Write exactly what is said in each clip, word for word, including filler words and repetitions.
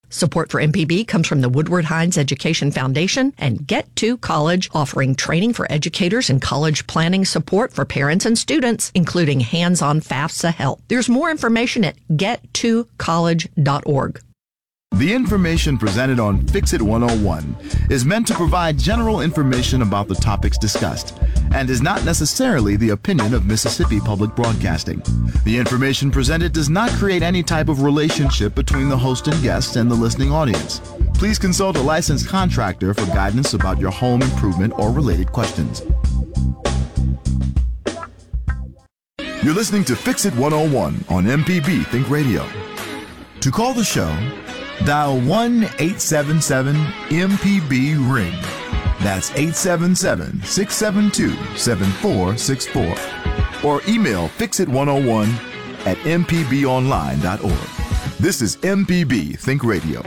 Support for M P B comes from the Woodward Hines Education Foundation and Get to College, offering training for educators and college planning support for parents and students, including hands-on FAFSA help. There's more information at get to college dot org. The information presented on Fix It one oh one is meant to provide general information about the topics discussed and is not necessarily the opinion of Mississippi Public Broadcasting. The information presented does not create any type of relationship between the host and guest and the listening audience. Please consult a licensed contractor for guidance about your home improvement or related questions. You're listening to Fix It one oh one on M P B Think Radio. To call the show, dial one eight seven seven M P B ring. That's eight seven seven, six seven two, seven four six four. Or email fix it one oh one at m p b online dot org. This is M P B Think Radio.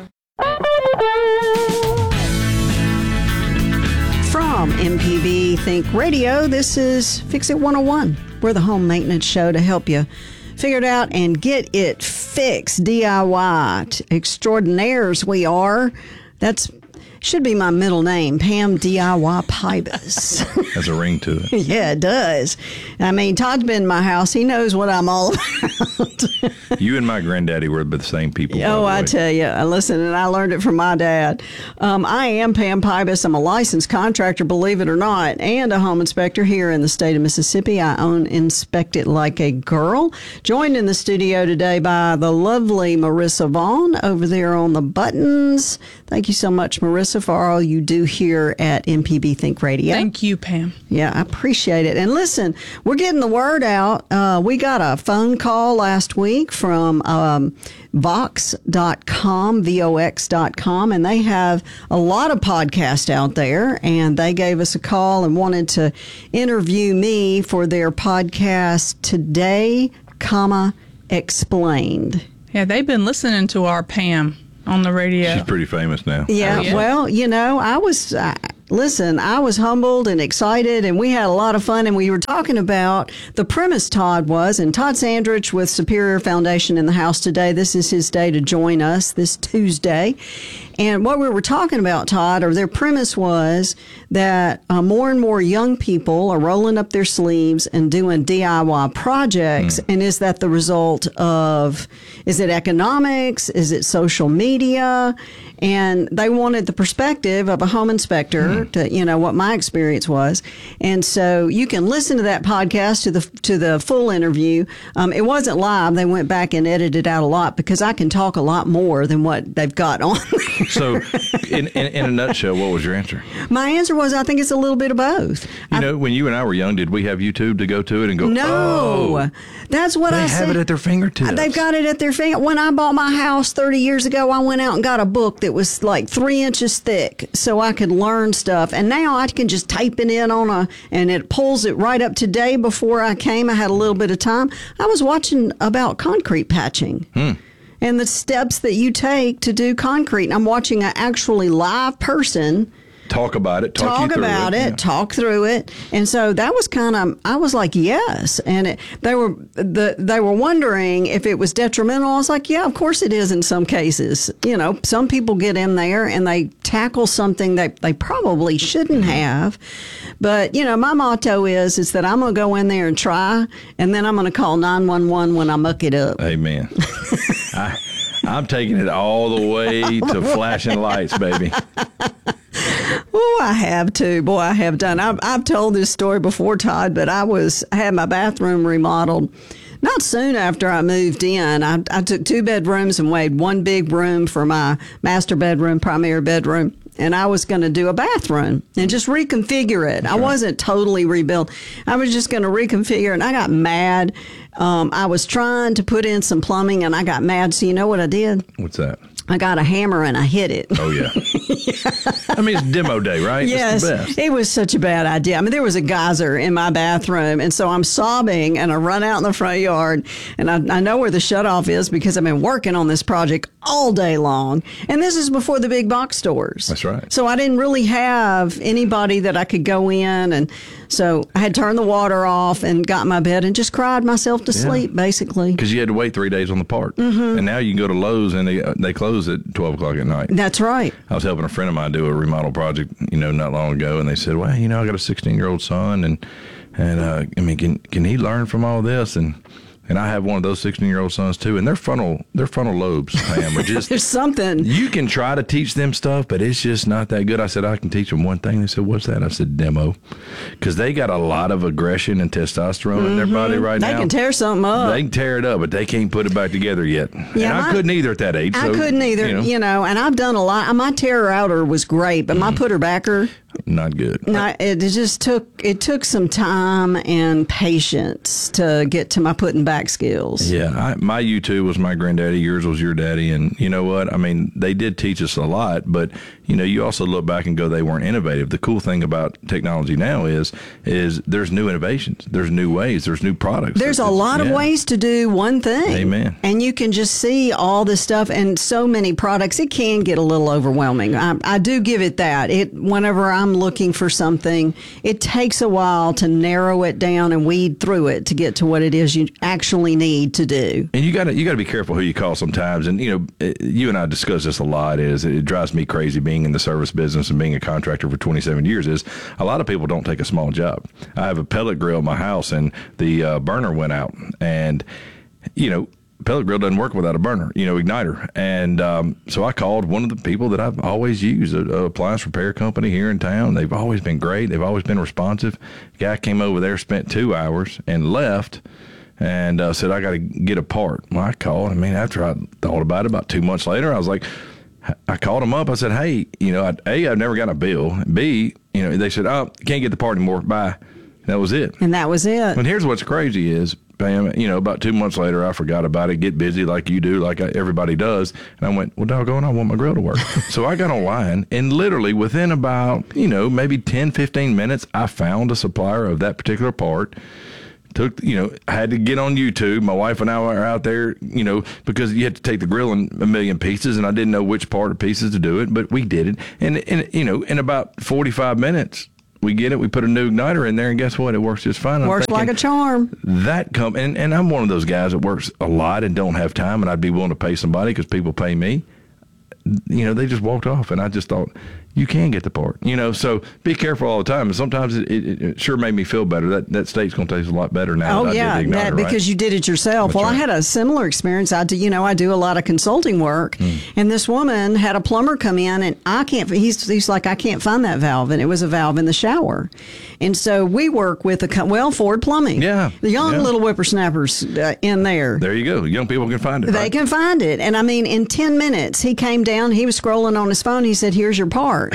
From M P B Think Radio, this is Fix It one oh one. We're the home maintenance show to help you figure it out and get it fixed. D I Y extraordinaires we are. That's should be my middle name, Pam D I Y Pybus. Has a ring to it. Yeah, it does. I mean, Todd's been in my house. He knows what I'm all about. You and my granddaddy were the same people. Oh, I tell you. Listen, and I learned it from my dad. Um, I am Pam Pybus. I'm a licensed contractor, believe it or not, and a home inspector here in the state of Mississippi. I own Inspect It Like a Girl. Joined in the studio today by the lovely Marissa Vaughn over there on the buttons. Thank you so much, Marissa, for all you do here at M P B Think Radio. Thank you, Pam. Yeah, I appreciate it. And listen, we're getting the word out. Uh, we got a phone call last week from um, Vox dot com, V O X dot com, and they have a lot of podcasts out there, and they gave us a call and wanted to interview me for their podcast Today, comma, Explained. Yeah, they've been listening to our Pam on the radio. She's pretty famous now. Yeah, Oh, yeah. well, you know, I was, uh, listen, I was humbled and excited, and we had a lot of fun, and we were talking about the premise Todd was, and Todd Sandrich with Superior Foundation in the house today. This is his day to join us this Tuesday. And what we were talking about, Todd, or their premise was that uh, more and more young people are rolling up their sleeves and doing D I Y projects. Mm. And is that the result of, is it economics? Is it social media? And they wanted the perspective of a home inspector mm. to, you know, what my experience was. And so you can listen to that podcast, to the to the full interview. Um, it wasn't live. They went back and edited out a lot because I can talk a lot more than what they've got on there. So, in, in, in a nutshell, what was your answer? My answer was, I think it's a little bit of both. You I, know, when you and I were young, did we have YouTube to go to it and go, no, oh, that's what they I have said. it at their fingertips. They've got it at their finger. When I bought my house thirty years ago, I went out and got a book that was like three inches thick so I could learn stuff. And now I can just type it in on a, and it pulls it right up to date. Before I came, I had a little bit of time. I was watching about concrete patching. Hmm. And the steps that you take to do concrete. And I'm watching an actually live person talk about it, talk, talk you through about it, it yeah. talk through it. And so that was kind of, I was like, yes. And it, they were the they were wondering if it was detrimental. I was like, yeah, of course it is in some cases. You know, some people get in there and they tackle something that they probably shouldn't have. But, you know, my motto is, is that I'm going to go in there and try, and then I'm going to call nine one one when I muck it up. Amen. I, I'm taking it all the way to flashing lights, baby. Oh, I have too. Boy, I have done. I've, I've told this story before, Todd, but I was I had my bathroom remodeled not soon after I moved in. I, I took two bedrooms and made one big room for my master bedroom, primary bedroom. And I was going to do a bathroom and just reconfigure it. That's I wasn't right. totally rebuilt. I was just going to reconfigure, and I got mad. Um, I was trying to put in some plumbing, and I got mad. So you know what I did? What's that? I got a hammer and I hit it. Oh, yeah. yeah. I mean, it's demo day, right? Yes. That's the best. It was such a bad idea. I mean, there was a geyser in my bathroom, and so I'm sobbing, and I run out in the front yard, and I, I know where the shutoff is because I've been working on this project all day long. And this is before the big box stores. That's right. So I didn't really have anybody that I could go in and So I had turned the water off and got in my bed and just cried myself to Yeah. sleep, basically. Because you had to wait three days on the part. Mm-hmm. And now you can go to Lowe's and they, uh, they close at twelve o'clock at night. That's right. I was helping a friend of mine do a remodel project, you know, not long ago, and they said, "Well, you know, I got a sixteen-year-old son, and and uh, I mean, can can he learn from all this?" And and I have one of those sixteen-year-old sons too, and their frontal their frontal lobes, Pam, are just There's something. you can try to teach them stuff, but it's just not that good. I said, I can teach them one thing. They said, what's that? I said, demo. Because they got a lot of aggression and testosterone in their body right They now. can tear something up. They can tear it up, but they can't put it back together yet. Yeah, and I my- couldn't either at that age. I so, couldn't either, You know, you know, and I've done a lot. My tear outer was great, but my putter backer, not good. no, it just took it took some time and patience to get to my putting back skills. Yeah, I, my U two was my granddaddy. Yours was your daddy. And you know what? I mean, they did teach us a lot, but, you know, you also look back and go, they weren't innovative. The cool thing about technology now is is there's new innovations. There's new ways. There's new products. There's a It's- lot of yeah. ways to do one thing. Amen. And you can just see all this stuff and so many products. It can get a little overwhelming. I, I do give it that. It whenever I'm looking for something, it takes a while to narrow it down and weed through it to get to what it is you actually need to do. And you got to you got to be careful who you call sometimes. And you know, eh, you and I discuss this a lot. Is it drives me crazy being in the service business and being a contractor for twenty-seven years. Is a lot of people don't take a small job. I have a pellet grill in my house, and the uh, burner went out, and you know. Pellet grill doesn't work without a burner, you know, igniter. And um, so I called one of the people that I've always used, a, a appliance repair company here in town. They've always been great. They've always been responsive. Guy came over there, spent two hours, and left. And uh, said, I got to get a part. Well, I called. I mean, after I thought about it, about two months later, I was like, I called them up. I said, hey, you know, I, A, I've never got a bill. B, you know, they said, oh, can't get the part anymore. Bye. That was it. And that was it. And here's what's crazy is, Pam, you know, about two months later, I forgot about it, get busy like you do, like everybody does. And I went, well, doggone, I want my grill to work. So I got online, and literally within about, you know, maybe ten, fifteen minutes, I found a supplier of that particular part. Took, you know, I had to get on YouTube. My wife and I were out there, you know, because you had to take the grill in a million pieces, and I didn't know which part or pieces to do it, but we did it. And, and you know, in about forty-five minutes, we get it. We put a new igniter in there, and guess what? It works just fine. I'm Works like thinking, a charm. That come and, and I'm one of those guys that works a lot and don't have time, and I'd be willing to pay somebody because people pay me. You know, they just walked off, and I just thought, you can get the part, you know, so be careful all the time. And sometimes it, it, it sure made me feel better. That that steak's going to taste a lot better now. Oh, that yeah, I did the igniter, that, right? because you did it yourself. That's well, I right. had a similar experience. I do, you know, I do a lot of consulting work, Hmm. and this woman had a plumber come in, and I can't, he's, he's like, I can't find that valve, and it was a valve in the shower. And so we work with, a co- well, Ford Plumbing. Yeah, The young yeah. little whippersnappers uh, in there. There you go. Young people can find it. They right? can find it. And I mean, in ten minutes, he came down, he was scrolling on his phone. He said, here's your part.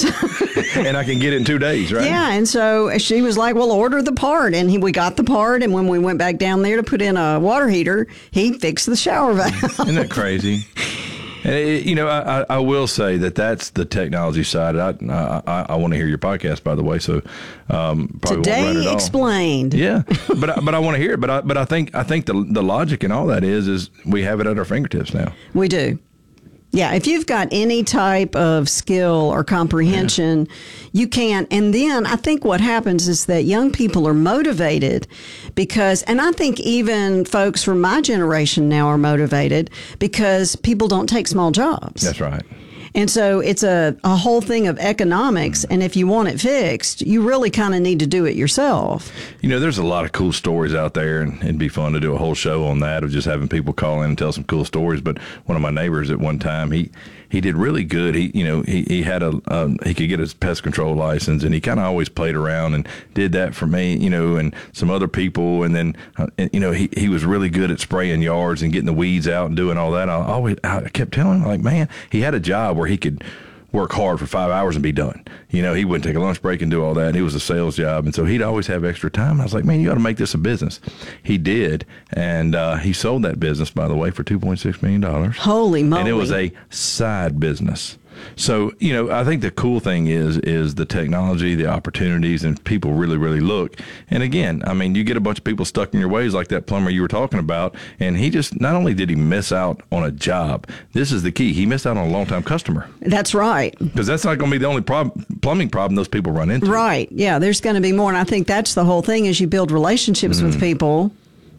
And I can get it in two days, right? Yeah. And so she was like, well, order the part. And he, we got the part. And when we went back down there to put in a water heater, he fixed the shower valve. Isn't that crazy? And it, you know, I, I, I will say that that's the technology side. I I, I, I want to hear your podcast, by the way. So um, probably won't run it Today all. Explained. Yeah, but I, but I want to hear it. But I but I think I think the the logic and all that is is we have it at our fingertips now. We do. Yeah, if you've got any type of skill or comprehension, yeah. you can. And then I think what happens is that young people are motivated because, and I think even folks from my generation now are motivated because people don't take small jobs. That's right. And so it's a, a whole thing of economics. And if you want it fixed, you really kind of need to do it yourself. You know, there's a lot of cool stories out there, and it'd be fun to do a whole show on that of just having people call in and tell some cool stories. But one of my neighbors at one time, he, he did really good. He, you know, he, he had a, um, he could get his pest control license, and he kind of always played around and did that for me, you know, and some other people. And then, uh, and, you know, he, he was really good at spraying yards and getting the weeds out and doing all that. I always, I kept telling him, like, man, he had a job where he could work hard for five hours and be done. You know, he wouldn't take a lunch break and do all that. And it was a sales job. And so he'd always have extra time. And I was like, man, you ought to make this a business. He did. And uh, he sold that business, by the way, for two point six million dollars. Holy moly. And it was a side business. So, you know, I think the cool thing is is the technology, the opportunities, and people really, really look. And again, I mean, you get a bunch of people stuck in your ways like that plumber you were talking about, and he just, not only did he miss out on a job, this is the key, he missed out on a long-time customer. That's right. Because that's not going to be the only prob- plumbing problem those people run into. Right. Yeah, there's going to be more. And I think that's the whole thing is you build relationships mm. with people.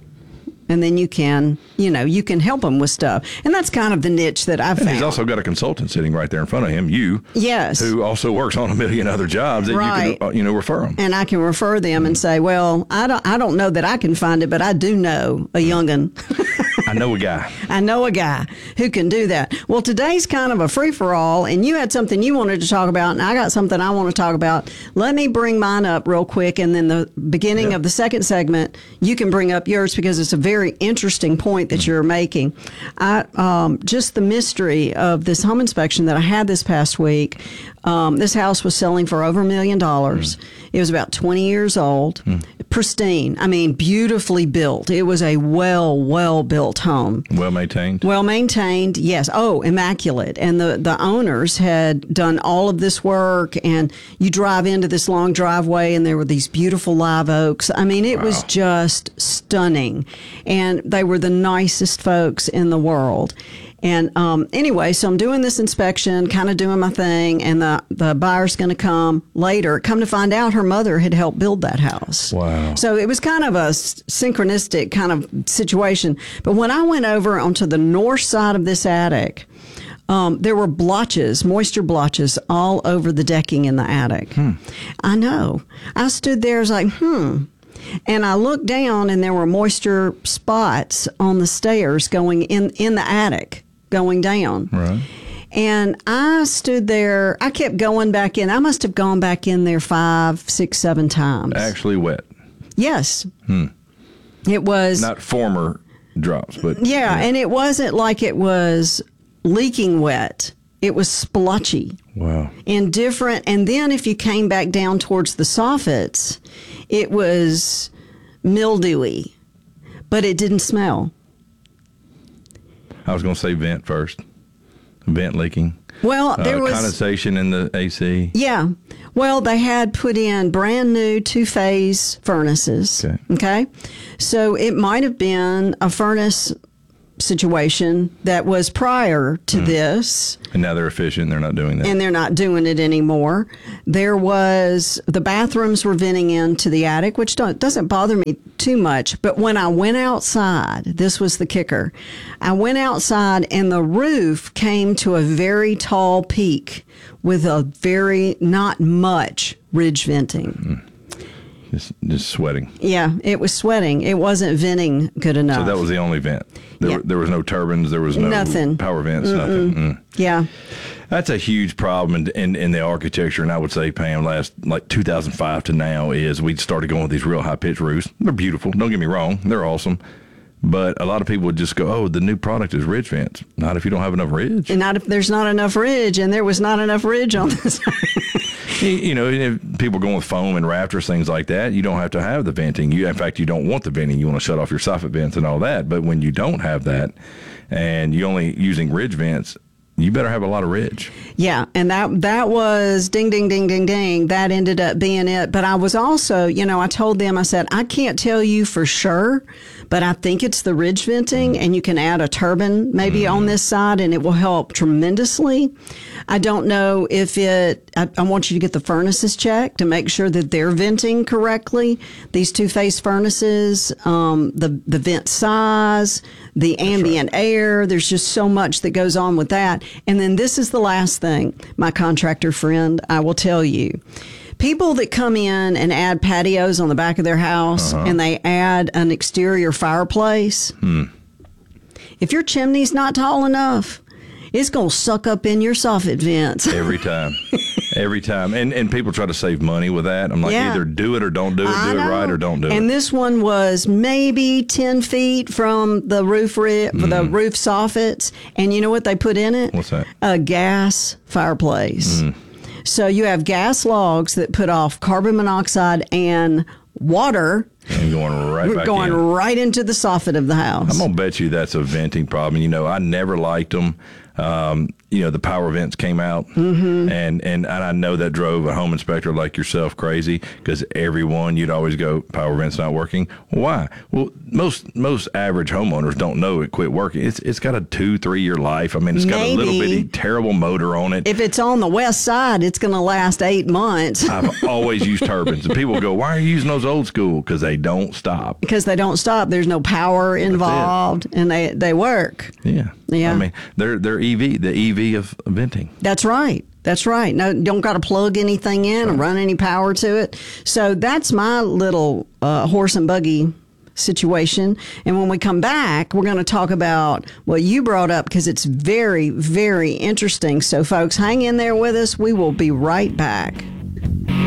And then you can, you know, you can help them with stuff. And that's kind of the niche that I've and found. He's also got a consultant sitting right there in front of him, you. Yes. Who also works on a million other jobs that right. you can, uh, you know, refer them. And I can refer them mm-hmm. and say, well, I don't, I don't know that I can find it, but I do know a young'un. I know a guy. I know a guy who can do that. Well, today's kind of a free-for-all, and you had something you wanted to talk about, and I got something I want to talk about. Let me bring mine up real quick, and then the beginning yeah. of the second segment, you can bring up yours because it's a very interesting point that mm-hmm. you're making. I um, just the mystery of this home inspection that I had this past week. Um, this house was selling for over a million dollars. Mm. It was about twenty years old, mm. pristine. I mean, beautifully built. It was a well, well built home. Well maintained. Well maintained. Yes. Oh, immaculate. And the, the owners had done all of this work. And you drive into this long driveway, and there were these beautiful live oaks. I mean, it wow. was just stunning. And they were the nicest folks in the world. And um, anyway, so I'm doing this inspection, kind of doing my thing, and the, the buyer's going to come later. Come to find out, her mother had helped build that house. Wow. So it was kind of a synchronistic kind of situation. But when I went over onto the north side of this attic, um, there were blotches, moisture blotches, all over the decking in the attic. Hmm. I know. I stood there, I was like, hmm. And I looked down, and there were moisture spots on the stairs going in, in the attic, going down. Right. And I stood there. I kept going back in. I must have gone back in there five, six, seven times. Actually wet. Yes. Hmm. It was. Not former drops, but. Yeah, yeah, and it wasn't like it was leaking wet. It was splotchy. Wow. And different. And then if you came back down towards the soffits, it was mildewy, but it didn't smell. I was going to say vent first. Vent leaking. Well, there uh, was condensation in the A C. Yeah. Well, they had put in brand new two-phase furnaces. Okay. Okay. So it might have been a furnace situation that was prior to mm. this. And now they're efficient. They're not doing that. And they're not doing it anymore. There was, the bathrooms were venting into the attic, which don't, doesn't bother me too much. But when I went outside, this was the kicker. I went outside, and the roof came to a very tall peak with a very, not much ridge venting. Mm. Just, just sweating. Yeah, it was sweating. It wasn't venting good enough. So that was the only vent. There, yeah. were, there was no turbines. There was no nothing. Power vents. Mm-mm. Nothing. Mm. Yeah. That's a huge problem in, in, in the architecture. And I would say, Pam, last like two thousand five to now is we started going with these real high pitched roofs. They're beautiful. Don't get me wrong. They're awesome. But a lot of people would just go, oh, the new product is ridge vents. Not if you don't have enough ridge. And not if there's not enough ridge, and there was not enough ridge on this. you, you know, if people going with foam and rafters, things like that, you don't have to have the venting. You, in fact, you don't want the venting. You want to shut off your soffit vents and all that. But when you don't have that, and you're only using ridge vents, you better have a lot of ridge. Yeah, and that that was ding, ding, ding, ding, ding. That ended up being it. But I was also, you know, I told them, I said, I can't tell you for sure, but I think it's the ridge venting, mm. and you can add a turbine maybe mm. on this side, and it will help tremendously. I don't know if it, I, I want you to get the furnaces checked to make sure that they're venting correctly. These two-phase furnaces, um, the, the vent size, the That's ambient right. air, there's just so much that goes on with that. And then this is the last thing, my contractor friend, I will tell you. People that come in and add patios on the back of their house, uh-huh. and they add an exterior fireplace, hmm. if your chimney's not tall enough, it's going to suck up in your soffit vents. Every time. Every time. And and people try to save money with that. I'm like, yeah. either do it or don't do it. I do know. it right or don't do and it. And this one was maybe ten feet from the roof ri- mm. the roof soffits. And you know what they put in it? What's that? A gas fireplace. Mm. So you have gas logs that put off carbon monoxide and water. And going right back going in. right into the soffit of the house. I'm going to bet you that's a venting problem. You know, I never liked them. um, you know, the power vents came out, mm-hmm. and, and and I know that drove a home inspector like yourself crazy, because everyone, you'd always go, power vent's not working. Why? Well, most most average homeowners don't know it quit working. It's it's got a two three year life. I mean, it's got Maybe. a little bitty terrible motor on it. If it's on the west side, it's going to last eight months. I've always used turbines, and people go, "Why are you using those old school?" Because they don't stop. Because they don't stop. There's no power involved, and they they work. Yeah, Yeah. I mean, they're they're E V, the E V of venting. That's right. That's right. No, don't got to plug anything in or run any power to it. So that's my little uh, horse and buggy situation. And when we come back, we're going to talk about what you brought up, because it's very, very interesting. So folks, hang in there with us. We will be right back.